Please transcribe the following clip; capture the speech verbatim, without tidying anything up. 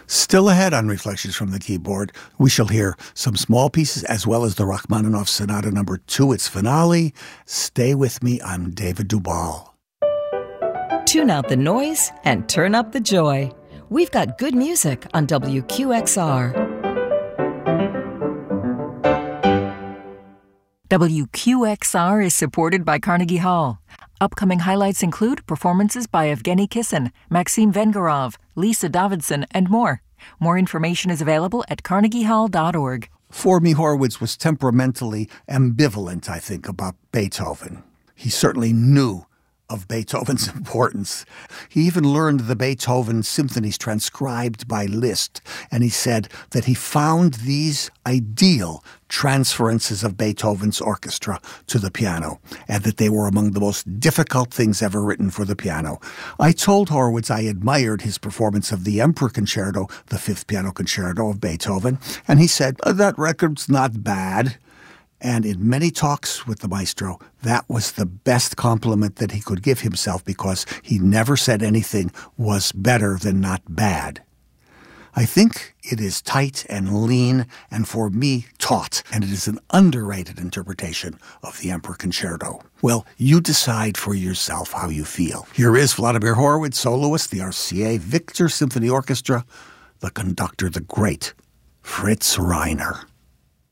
Still ahead on Reflections from the Keyboard, we shall hear some small pieces as well as the Rachmaninoff Sonata number two, its finale. Stay with me, I'm David Dubal. Tune out the noise and turn up the joy. We've got good music on W Q X R. W Q X R is supported by Carnegie Hall. Upcoming highlights include performances by Evgeny Kissin, Maxim Vengerov, Lisa Davidson, and more. More information is available at carnegie hall dot org. For me, Horowitz was temperamentally ambivalent, I think, about Beethoven. He certainly knew of Beethoven's importance. He even learned the Beethoven symphonies transcribed by Liszt, and he said that he found these ideal transferences of Beethoven's orchestra to the piano, and that they were among the most difficult things ever written for the piano. I told Horowitz I admired his performance of the Emperor Concerto, the Fifth Piano Concerto of Beethoven, and he said, that record's not bad. And in many talks with the maestro, that was the best compliment that he could give himself, because he never said anything was better than not bad. I think it is tight and lean and, for me, taut, and it is an underrated interpretation of the Emperor Concerto. Well, you decide for yourself how you feel. Here is Vladimir Horowitz, soloist, the R C A Victor Symphony Orchestra, the conductor, the great Fritz Reiner.